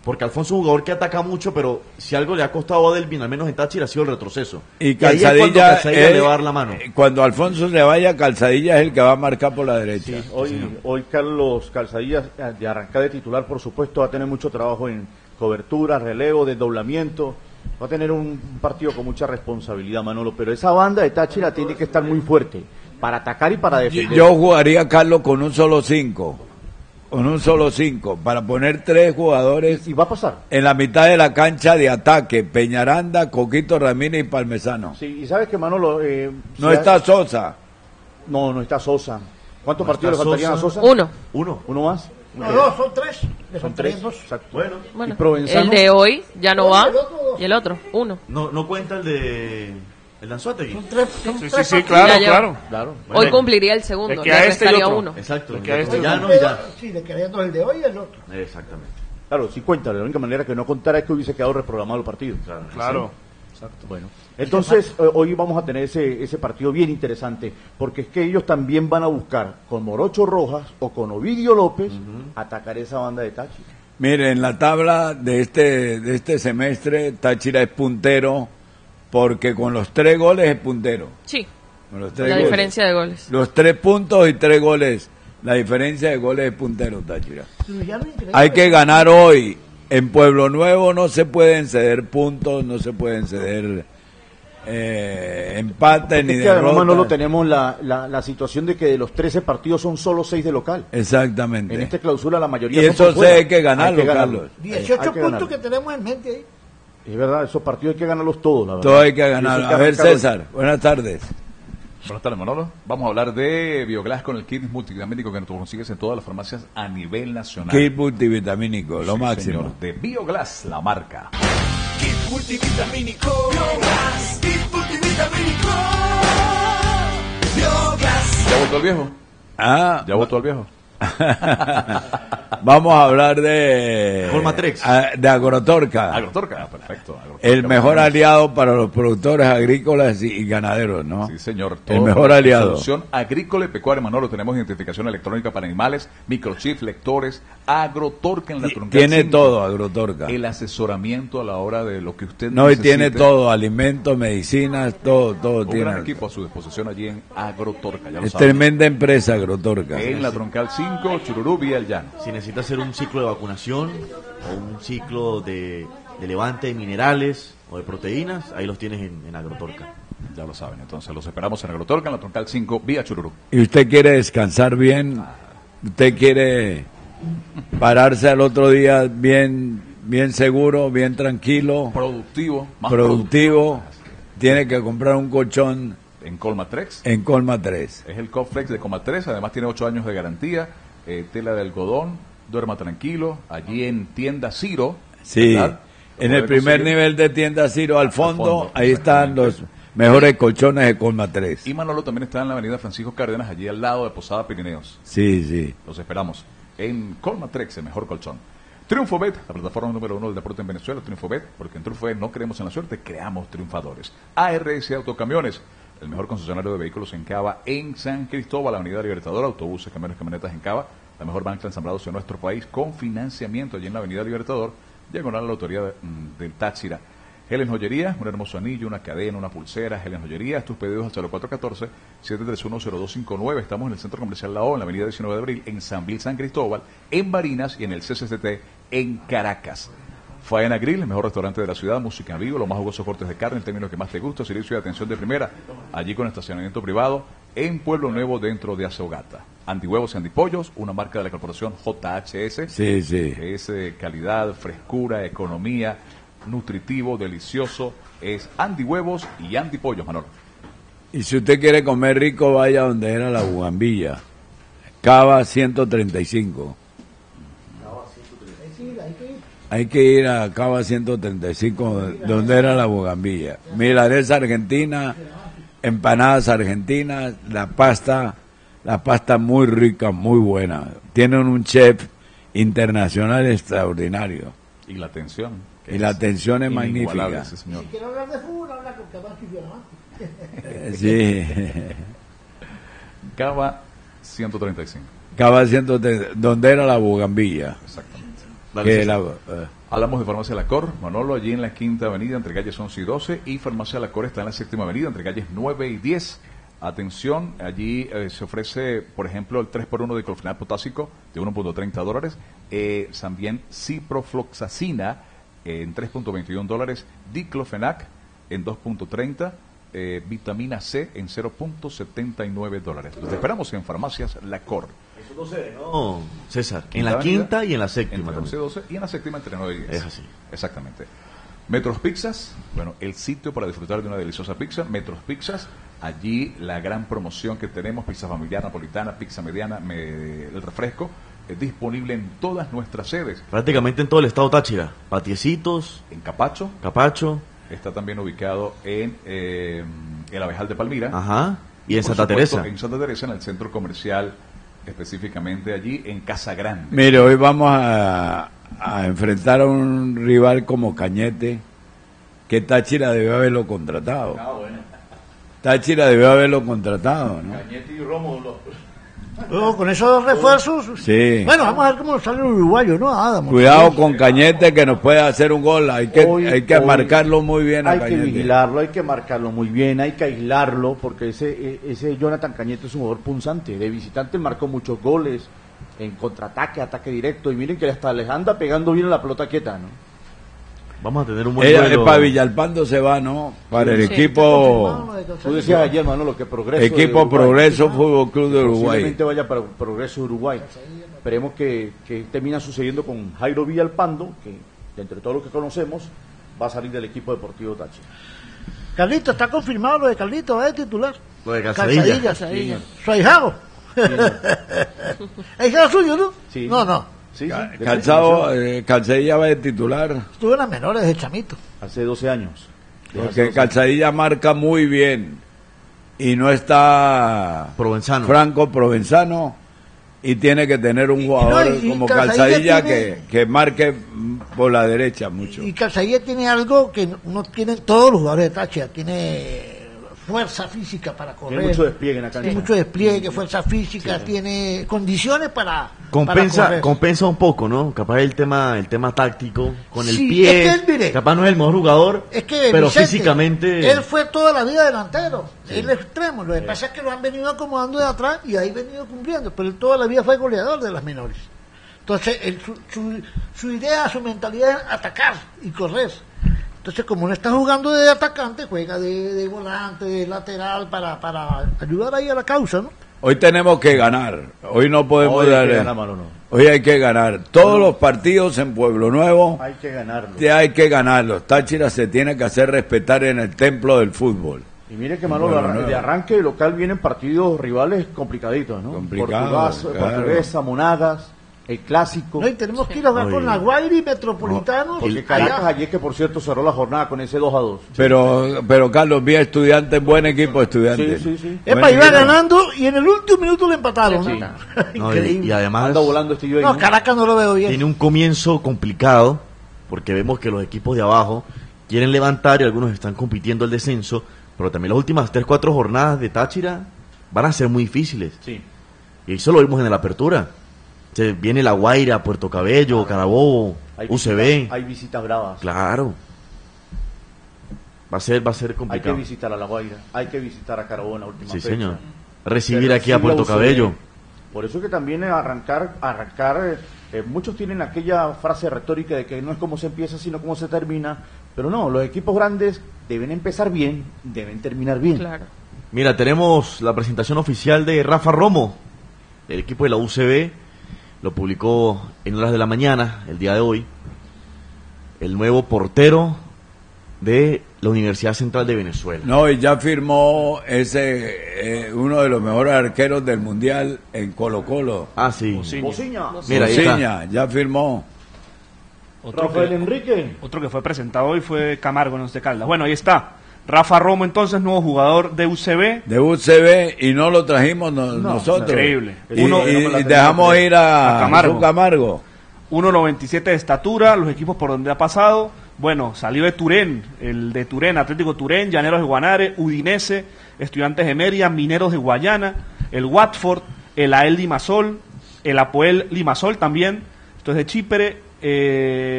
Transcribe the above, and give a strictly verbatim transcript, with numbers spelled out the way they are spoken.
porque Alfonso es un jugador que ataca mucho, pero si algo le ha costado a Delvin, al menos en Táchira, ha sido el retroceso. Y Calzadilla, y cuando Calzadilla es, le va a dar la mano. Cuando Alfonso se vaya, Calzadilla es el que va a marcar por la derecha. Sí, hoy, sí. hoy Carlos Calzadilla, de arrancar de titular, por supuesto, va a tener mucho trabajo en cobertura, relevo, desdoblamiento. Va a tener un partido con mucha responsabilidad, Manolo, pero esa banda de Táchira tiene que estar muy fuerte para atacar y para defender. Yo jugaría, Carlos, con un solo cinco. Con un solo cinco, para poner tres jugadores. ¿Y va a pasar? En la mitad de la cancha de ataque, Peñaranda, Coquito Ramírez y Parmesano. Sí, y sabes que Manolo... Eh, no si está ha... Sosa. No, no está Sosa. ¿Cuántos no partidos le faltarían a Sosa? Uno. Uno. ¿Uno más? No, dos, son tres. Le son tres. Dos. Exacto. Bueno, bueno ¿y Provenzano? El de hoy ya no no, va. El otro, y el otro, uno. No, no cuenta el de... ¿El Anzuategui? Son tres, son Sí, tres sí, sí, claro, Ya claro. Claro. Bueno, Hoy cumpliría el segundo. Le queda Le este y restaría otro. uno. Exacto, Le el queda de este y Llano partidos. y ya. Sí, le quedarían dos, el de hoy y el otro. Exactamente. Claro, sí cuenta. La única manera que no contara es que hubiese quedado reprogramado el partido. Claro. Claro. Exacto. Bueno, entonces eh, hoy vamos a tener ese, ese partido bien interesante, porque es que ellos también van a buscar con Morocho Rojas o con Ovidio López uh-huh. atacar esa banda de Táchira. Mire, en la tabla de este de este semestre, Táchira es puntero, porque con los tres goles es puntero. Sí, con los tres la goles. diferencia de goles. Los tres puntos y tres goles. La diferencia de goles es puntero, Táchira. Hay que ganar hoy. En Pueblo Nuevo no se pueden ceder puntos, no se pueden ceder eh, empates ni es que además, derrotas. Manolo, tenemos la, la, la situación de que de los trece partidos son solo seis de local. Exactamente. En esta clausura la mayoría y son eso por se fuera. hay que ganarlo, hay que ganarlo. Carlos. dieciocho hay que puntos ganarlo. que tenemos en mente ahí. Es verdad, esos partidos hay que ganarlos todos, la verdad. Todo hay que ganarlo. A ver, César, buenas tardes. Buenas tardes, Manolo. Vamos a hablar de Bioglass con el kit multivitamínico que tú consigues en todas las farmacias a nivel nacional. Kit multivitamínico, lo sí, máximo. Señor, de Bioglass, la marca. Kit multivitamínico, Bioglass, kit multivitamínico, Bioglass. ¿Ya votó el viejo? Ah, ¿Ya votó el viejo? Vamos a hablar de Colmatrex. de Agrotorca. Agrotorca, perfecto. Agrotorca, el mejor bueno. aliado para los productores agrícolas y, y ganaderos, ¿no? Sí, señor. El mejor aliado. Solución agrícola y pecuaria, Manolo. Tenemos identificación electrónica para animales, microchips, lectores, Agrotorca en la troncal. Tiene cinco. todo Agrotorca. El asesoramiento a la hora de lo que usted No, y necesite. tiene todo, alimentos, medicinas, todo, todo Un tiene. gran equipo a su disposición allí en Agrotorca, ya lo Es saben. tremenda empresa Agrotorca. En la troncal cinco, Chururú, Vía El Llano. Si necesita hacer un ciclo de vacunación o un ciclo de, de levante de minerales o de proteínas, ahí los tienes en, en Agrotorca. Ya lo saben, entonces los esperamos en Agrotorca, en la troncal cinco, Vía Chururú. Y usted quiere descansar bien, usted quiere pararse al otro día bien, bien seguro, bien tranquilo, Productivo, más productivo, tiene que comprar un colchón en Colmatrex. en Colma tres. Es el Coflex de Comatrex, además tiene ocho años de garantía, eh, tela de algodón, duerma tranquilo, allí en tienda Ciro. Sí, ¿verdad? en Lo el puede primer conseguir. nivel de tienda Ciro al fondo, Al fondo, ahí están los mejores colchones de Colma tres. Y Manolo también está en la avenida Francisco Cárdenas, allí al lado de Posada Pirineos. Sí, sí. Los esperamos en Colmatrex, el mejor colchón. Triunfo Bet, la plataforma número uno del deporte en Venezuela, Triunfo Bet, porque en Triunfo Bet no creemos en la suerte, creamos triunfadores. A R S Autocamiones, el mejor concesionario de vehículos en Cava, en San Cristóbal, Avenida Libertador, autobuses, camiones, camionetas en Cava, la mejor banca ensamblados en nuestro país, con financiamiento allí en la Avenida Libertador, diagonal a la autoridad de, mm, del Táchira. Helen Joyería, un hermoso anillo, una cadena, una pulsera. Helen Joyería, tus pedidos al cero cuatro uno cuatro, siete tres uno, cero dos cinco nueve. Estamos en el Centro Comercial La O, en la avenida diecinueve de abril, en San Vil, San Cristóbal, en Barinas y en el C C C T en Caracas. Faena Grill, el mejor restaurante de la ciudad, música en vivo, los más jugosos cortes de carne, el término que más te gusta, servicio de atención de primera, allí con estacionamiento privado, en Pueblo Nuevo, dentro de Azeogata. Antihuevos y Antipollos, una marca de la corporación J H S, Sí, sí. que es eh, calidad, frescura, economía, nutritivo, delicioso, es Antihuevos y Antipollos, Manolo. Y si usted quiere comer rico, vaya donde era la Bugambilla. Cava ciento treinta y cinco. Hay que ir a Cava ciento treinta y cinco, donde era la Bugambilla. Milanesa argentina, empanadas argentinas, la pasta, la pasta muy rica, muy buena. Tienen un chef internacional extraordinario. Y la atención. Y la atención es inigualable, magnífica. sí, señor. Si quiere hablar de fútbol, habla con Camacho y Fioravanti. Sí. Cava ciento treinta y cinco. Cava ciento treinta, donde era la Bugambilla. Exactamente. Dale, Que César. la, eh, Hablamos de Farmacia La Cor, Manolo, allí en la Quinta Avenida, entre calles once y doce, y Farmacia La Cor está en la Séptima Avenida, entre calles nueve y diez. Atención, allí eh, se ofrece, por ejemplo, el tres por uno de clorfenato potásico de uno punto treinta dólares, eh, también ciprofloxacina eh, en tres punto veintiuno dólares, diclofenac en dos punto treinta, eh, vitamina C en cero punto setenta y nueve dólares. Los esperamos en Farmacias La Cor. Eso no se ve, ¿no, César? En Quinta la Avenida, quinta y en la séptima entre once y también. doce y en la séptima entre nueve y diez. Es así. Exactamente. Metros Pizzas, bueno, el sitio para disfrutar de una deliciosa pizza. Metros Pizzas, allí la gran promoción que tenemos, pizza familiar, napolitana, pizza mediana, me- el refresco, es disponible en todas nuestras sedes. Prácticamente en todo el estado Táchira. Patiecitos, En Capacho, Capacho, está también ubicado en eh, el Abejal de Palmira. ajá, y en Por Santa supuesto, Teresa. En Santa Teresa, en el centro comercial, específicamente allí en Casa Grande. Mire, hoy vamos a, a enfrentar a un rival como Cañete, que Táchira debió haberlo contratado. Ah, bueno. Táchira debió haberlo contratado, ¿no? Cañete y Romo, lo- Luego, con esos refuerzos. Sí. Bueno, vamos a ver cómo sale el uruguayo, ¿no? Adams. Cuidado con Cañete, que nos puede hacer un gol. Hay que, Hoy- hay que hoy marcarlo muy bien a Hay que Cañete. vigilarlo, hay que marcarlo muy bien, hay que aislarlo, porque ese ese Jonathan Cañete es un jugador punzante. De visitante marcó muchos goles en contraataque, ataque directo. Y miren que hasta les anda pegando bien a la pelota quieta, ¿no? Vamos a tener un buen Ella, duelo. para Villalpando se va, ¿no? Para el Sí. equipo Tú decías ayer, Manolo, que Progreso. de equipo Uruguay Progreso Fútbol Club de Uruguay. posiblemente vaya para Progreso de Uruguay. Esperemos que, que termina sucediendo con Jairo Villalpando, que de entre todo lo que conocemos va a salir del equipo deportivo Táchira. Carlito, está confirmado lo de Carlito, ¿eh? Titular. Lo de Calzadilla. Calzadilla. Su ahijado. Ahijado suyo, ¿no? Sí. No, no. Sí, sí, de Calzado, eh, Calzadilla va de titular. Estuve en las menores de chamito. hace doce años. De hace Porque doce Calzadilla marca muy bien. Y no está Provenzano. Franco Provenzano. Y tiene que tener un Y- y jugador no, y- y como Calzadilla Calzadilla tiene- que, que marque mm, por la derecha mucho. Y Calzadilla tiene algo que no- no tienen todos los jugadores de Táchira. Tiene fuerza física para correr. Tiene mucho despliegue en la cancha. Tiene mucho despliegue, fuerza física, tiene condiciones para para Compensa, correr. compensa un poco, ¿no? Capaz el tema, el tema táctico, con el Sí, pie. es que él, mire, capaz no es el mejor jugador, Es que pero Vicente, físicamente. él fue toda la vida delantero, él es extremo. Lo que pasa es que lo han venido acomodando de atrás y ahí venido cumpliendo, pero él toda la vida fue goleador de las menores. Entonces, él, su, su, su idea, su mentalidad es atacar y correr. Entonces, como no está jugando de atacante, juega de, de volante, de lateral, para, para ayudar ahí a la causa, ¿no? Hoy tenemos que ganar. Hoy no podemos Hoy hay dar. que ganar, Manolo. Hoy hay que ganar. Todos los partidos en Pueblo Nuevo Hay que ganarlo. te hay que ganarlos. Táchira se tiene que hacer respetar en el templo del fútbol. Y mire que Manolo, Bueno, arran- no. de arranque local vienen partidos rivales complicaditos, ¿no? Complicados, Portugal, claro. Portuguesa, Monagas, el clásico. ¿No? Y tenemos que ir a jugar Oye. con la Guaira y Metropolitanos. Porque y Caracas allá. ayer que por cierto cerró la jornada con ese dos a dos. Pero, pero Carlos, vi a Estudiantes, buen equipo Estudiantes. Sí, sí, sí. Epa, Buen iba equipo. ganando y en el último minuto le empataron. Sí. ¿no? No, y, Increíble. y además Anda volando este yo ahí, No, ¿no? Caracas no lo veo bien. tiene un comienzo complicado, porque vemos que los equipos de abajo quieren levantar y algunos están compitiendo el descenso, pero también las últimas tres cuatro jornadas de Táchira van a ser muy difíciles. Sí. Y eso lo vimos en la apertura. Se viene La Guaira, Puerto Cabello, Carabobo, Hay U C B. visitas- hay visitas bravas. Claro. Va a ser, va a ser Hay que complicado. visitar a La Guaira, hay que visitar a Carabobo en la última Sí, fecha. señor. Recibir Pero aquí a sí Puerto la U C B. Cabello. Por eso que también arrancar, arrancar, eh, eh, muchos tienen aquella frase retórica de que no es como se empieza, sino cómo se termina. Pero no, los equipos grandes deben empezar bien, deben terminar bien. Claro. Mira, tenemos la presentación oficial de Rafa Romo, el equipo de la U C B. Lo publicó en horas de la mañana, el día de hoy. El nuevo portero de la Universidad Central de Venezuela. No, y ya firmó ese eh, uno de los mejores arqueros del mundial en Colo Colo. Ah, sí. Bociña, Mira, ahí está. Bociña, ya firmó. Otro Rafael que, Enrique. otro que fue presentado hoy fue Camargo en Once Caldas. Bueno, ahí está. Rafa Romo, entonces, nuevo jugador de U C B. De U C B y no lo trajimos no- nosotros. increíble. Y, Uno- y- Uno- y dejamos ir a, a Camargo. Jesús Camargo. uno noventa y siete de estatura, los equipos por donde ha pasado. Bueno, salió de Turén, el de Turén, Atlético Turén, Llaneros de Guanare, Udinese, Estudiantes de Mérida, Mineros de Guayana, el Watford, el A E L Limasol, el Apoel Limasol también. Esto es de Chipre. Eh,